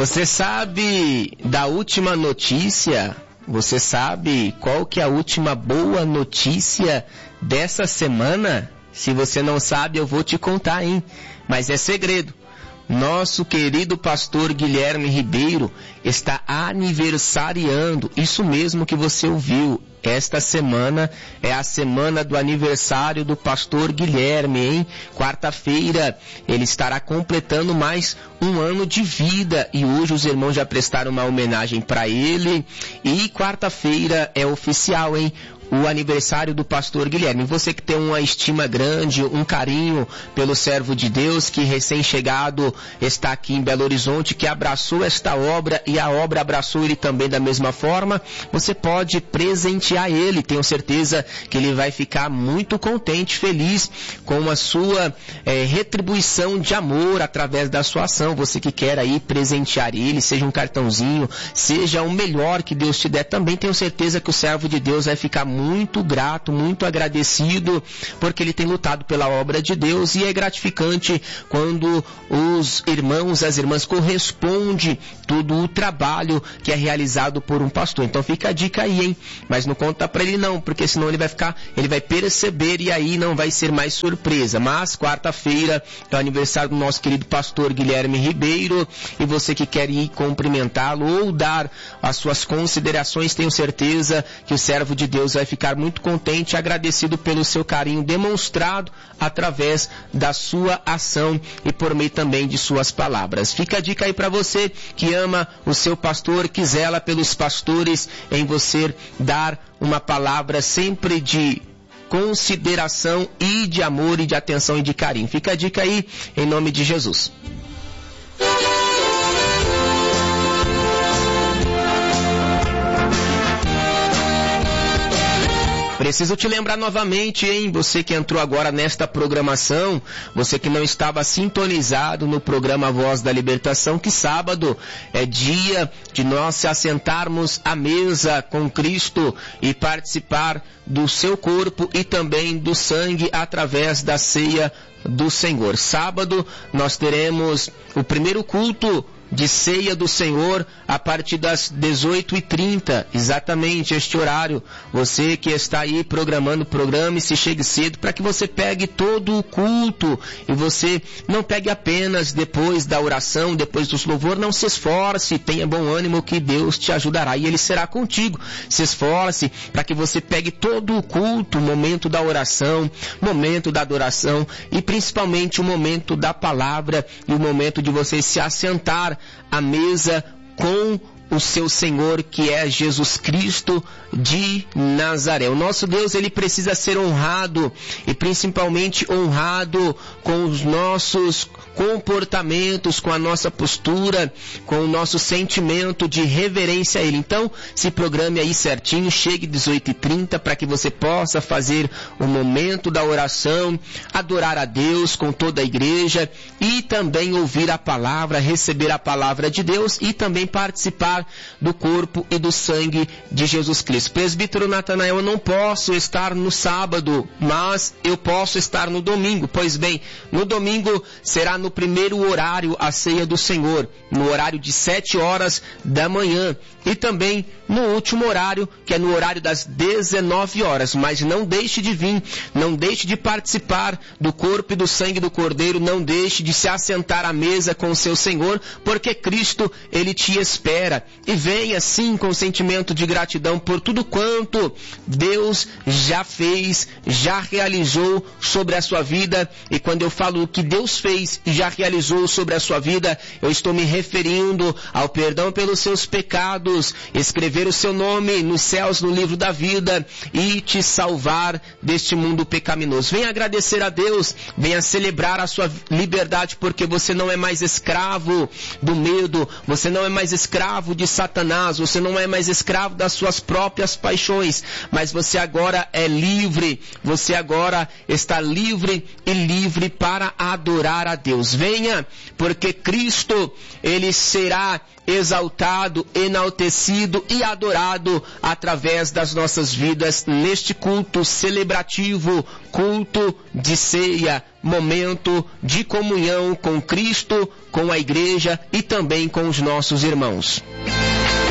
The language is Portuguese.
Você sabe da última notícia? Você sabe qual que é a última boa notícia dessa semana? Se você não sabe, eu vou te contar, hein? Mas é segredo. Nosso querido pastor Guilherme Ribeiro está aniversariando. Isso mesmo que você ouviu. Esta semana é a semana do aniversário do pastor Guilherme, hein? Quarta-feira ele estará completando mais um ano de vida e hoje os irmãos já prestaram uma homenagem para ele e quarta-feira é oficial, hein? O aniversário do pastor Guilherme. Você que tem uma estima grande, um carinho pelo servo de Deus, que recém-chegado está aqui em Belo Horizonte, que abraçou esta obra e a obra abraçou ele também da mesma forma, você pode presentear ele. Tenho certeza que ele vai ficar muito contente, feliz com a sua retribuição de amor através da sua ação. Você que quer aí presentear ele, seja um cartãozinho, seja o melhor que Deus te der, também tenho certeza que o servo de Deus vai ficar muito grato, muito agradecido, porque ele tem lutado pela obra de Deus e é gratificante quando os irmãos, as irmãs correspondem todo o trabalho que é realizado por um pastor. Então fica a dica aí, hein? Mas não conta pra ele não, porque senão ele vai perceber e aí não vai ser mais surpresa. Mas quarta-feira é o aniversário do nosso querido pastor Guilherme Ribeiro e você que quer ir cumprimentá-lo ou dar as suas considerações, tenho certeza que o servo de Deus vai ficar muito contente e agradecido pelo seu carinho demonstrado através da sua ação e por meio também de suas palavras. Fica a dica aí para você que ama o seu pastor, que zela pelos pastores, em você dar uma palavra sempre de consideração e de amor e de atenção e de carinho. Fica a dica aí, em nome de Jesus. Preciso te lembrar novamente, hein? Você que entrou agora nesta programação, você que não estava sintonizado no programa Voz da Libertação, que sábado é dia de nós se assentarmos à mesa com Cristo e participar do seu corpo e também do sangue através da ceia do Senhor. Sábado nós teremos o primeiro culto de ceia do Senhor a partir das 18h30, exatamente este horário. Você que está aí programando o programa, se chegue cedo para que você pegue todo o culto e você não pegue apenas depois da oração, depois dos louvor. Não se esforce, tenha bom ânimo que Deus te ajudará e Ele será contigo. Se esforce para que você pegue todo o culto, o momento da oração, momento da adoração e principalmente o momento da palavra e o momento de você se assentar à mesa com o seu Senhor, que é Jesus Cristo de Nazaré. O nosso Deus, ele precisa ser honrado e principalmente honrado com os nossos comportamentos, com a nossa postura, com o nosso sentimento de reverência a Ele. Então, se programe aí certinho, chegue 18h30 para que você possa fazer o momento da oração, adorar a Deus com toda a igreja e também ouvir a palavra, receber a palavra de Deus e também participar do corpo e do sangue de Jesus Cristo. Presbítero Natanael, eu não posso estar no sábado, mas eu posso estar no domingo. Pois bem, no domingo será no primeiro horário a ceia do Senhor, no horário de 7 horas da manhã e também no último horário, que é no horário das 19 horas. Mas não deixe de vir, não deixe de participar do corpo e do sangue do Cordeiro, não deixe de se assentar à mesa com o seu Senhor, porque Cristo, Ele te espera. E venha sim com sentimento de gratidão por tudo quanto Deus já fez, já realizou sobre a sua vida. E quando eu falo que Deus fez e já realizou sobre a sua vida, eu estou me referindo ao perdão pelos seus pecados, escrever o seu nome nos céus no livro da vida e te salvar deste mundo pecaminoso. Venha agradecer a Deus, venha celebrar a sua liberdade, porque você não é mais escravo do medo, você não é mais escravo de Satanás, você não é mais escravo das suas próprias paixões, mas você agora é livre, você agora está livre e livre para adorar a Deus. Deus. Venha, porque Cristo, ele será exaltado, enaltecido e adorado através das nossas vidas neste culto celebrativo, culto de ceia, momento de comunhão com Cristo, com a igreja e também com os nossos irmãos.